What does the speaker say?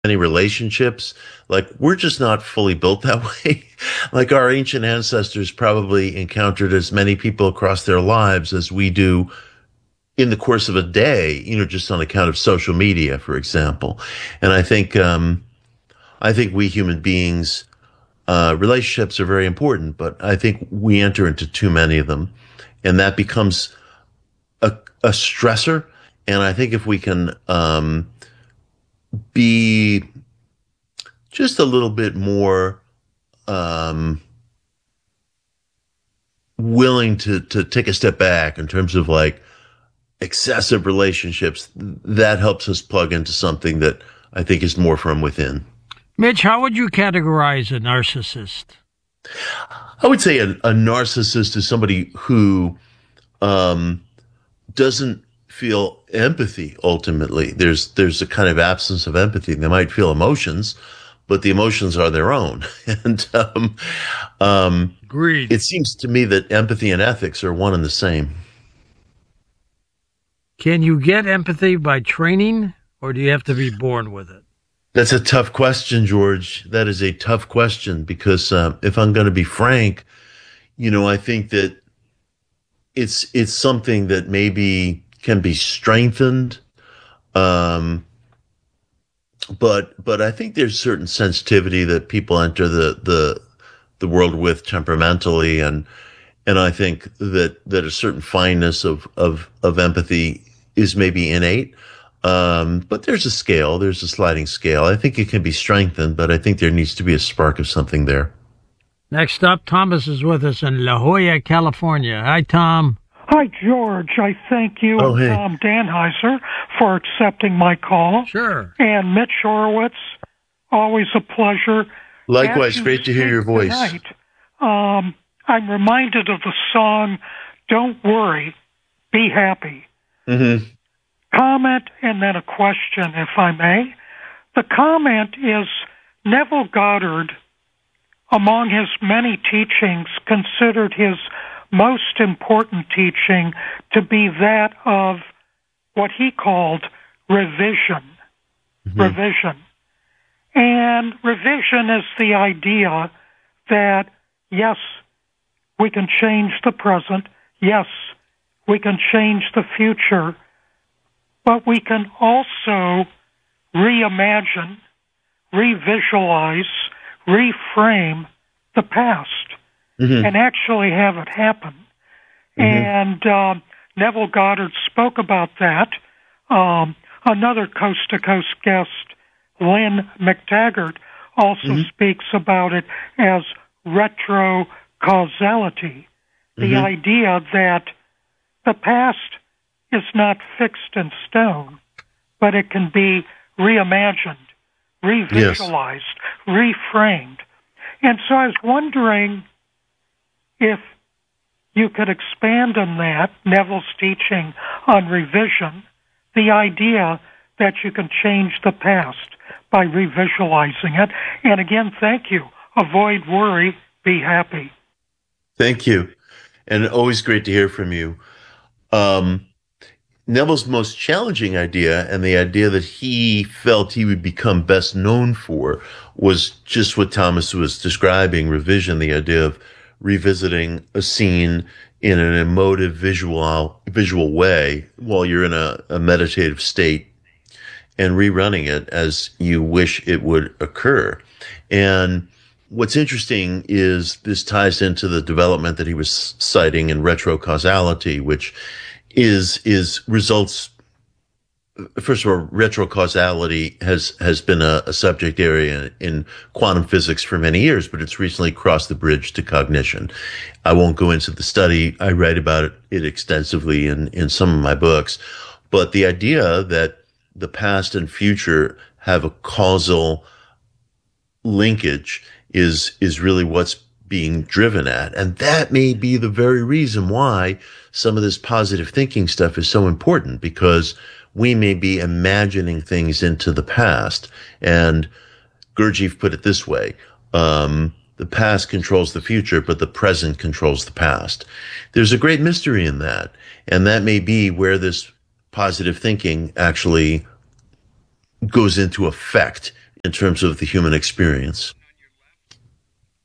many relationships. Like, we're just not fully built that way. Like, our ancient ancestors probably encountered as many people across their lives as we do in the course of a day, just on account of social media, for example. And I think we human beings, relationships are very important, but I think we enter into too many of them, and that becomes a stressor. And I think if we can be just a little bit more um, willing to take a step back in terms of like excessive relationships, that helps us plug into something that I think is more from within. Mitch, how would you categorize a narcissist? I would say a narcissist is somebody who um, doesn't feel empathy. Ultimately, there's a kind of absence of empathy. They might feel emotions, but the emotions are their own. And Agreed. it seems to me that empathy and ethics are one and the same. Can you get empathy by training, or do you have to be born with it? That's a tough question, George. That is a tough question because if I'm going to be frank, I think that it's something that maybe can be strengthened. Um, but I think there's certain sensitivity that people enter the world with temperamentally, and I think that a certain fineness of empathy is maybe innate. But there's a scale, there's a sliding scale. I think it can be strengthened, but I think there needs to be a spark of something there. Next up, Thomas is with us in La Jolla, California. Hi, Tom. Hi, George. I thank you Oh, and hey. Tom Danheiser for accepting my call. Sure. And Mitch Horowitz, always a pleasure. Likewise, As you great to hear your speak voice. tonight, I'm reminded of the song, Don't Worry, Be Happy. Mm-hmm. Comment and then a question, if I may. The comment is Neville Goddard, among his many teachings, considered his most important teaching to be that of what he called revision. Mm-hmm. Revision. And revision is the idea that, yes, we can change the present. Yes, we can change the future. But we can also reimagine, revisualize, reframe the past Mm-hmm. and actually have it happen. Mm-hmm. And Neville Goddard spoke about that. Another Coast to Coast guest, Lynn McTaggart, also Mm-hmm. speaks about it as retrocausality, the Mm-hmm. idea that the past is not fixed in stone, but it can be reimagined, Yes. revisualized, reframed. And so I was wondering if you could expand on that, Neville's teaching on revision, the idea that you can change the past by revisualizing it. And again, thank you. Avoid worry, be happy. Thank you. And always great to hear from you. Um, Neville's most challenging idea, and the idea that he felt he would become best known for, was just what Thomas was describing: revision, the idea of revisiting a scene in an emotive visual way while you're in a meditative state, and rerunning it as you wish it would occur. And what's interesting is this ties into the development that he was citing in retrocausality, which is results. First of all, retrocausality has been a subject area in quantum physics for many years, but it's recently crossed the bridge to cognition. I won't go into the study. I write about it extensively in some of my books. But the idea that the past and future have a causal linkage is really what's being driven at. And that may be the very reason why some of this positive thinking stuff is so important, because we may be imagining things into the past. And Gurdjieff put it this way: the past controls the future, but the present controls the past. There's a great mystery in that. And that may be where this positive thinking actually goes into effect in terms of the human experience.